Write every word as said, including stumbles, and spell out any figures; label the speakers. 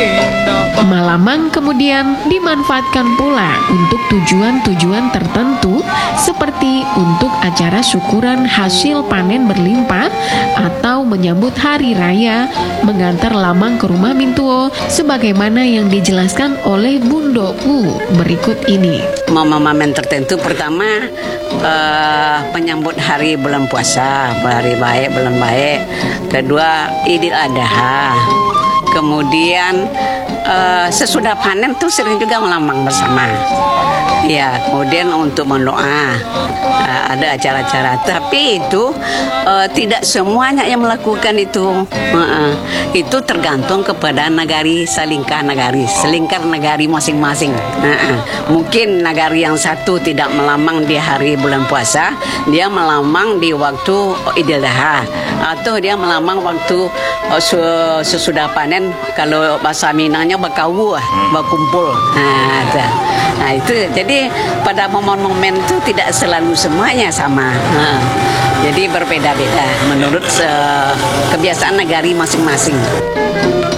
Speaker 1: Malamang kemudian dimanfaatkan pula untuk tujuan-tujuan tertentu seperti untuk acara syukuran hasil panen berlimpah atau menyambut hari raya, mengantar lamang ke rumah mintuo sebagaimana yang dijelaskan oleh Bundoku berikut ini.
Speaker 2: Momen-momen tertentu pertama uh, menyambut hari bulan puasa, hari baik, bulan baik. Kedua Idul Adha. Kemudian uh, sesudah panen tuh sering juga melamang bersama. Ya, kemudian untuk mendoa uh, ada acara-acara. Tapi itu uh, tidak semuanya yang melakukan itu. Uh, itu tergantung kepada nagari selingkar nagari, selingkar nagari masing-masing. Uh, mungkin nagari yang satu tidak melamang di hari bulan puasa, dia melamang di waktu Idul Adha, atau dia melamang waktu uh, sesudah panen. Kalau bahasa Minangnya bakawu, bakumpul. Nah, nah itu jadi pada momen-momen itu tidak selalu semuanya sama. Nah, jadi berbeda-beda menurut uh, kebiasaan negari masing-masing.